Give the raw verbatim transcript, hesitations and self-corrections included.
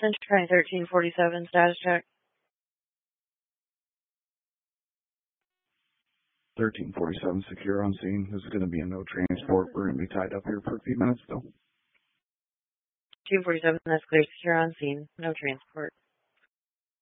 Century thirteen forty-seven, status check. thirteen forty-seven, secure on scene. This is going to be a no transport. We're going to be tied up here for a few minutes, though. two forty-seven, that's clear, secure on scene. No transport.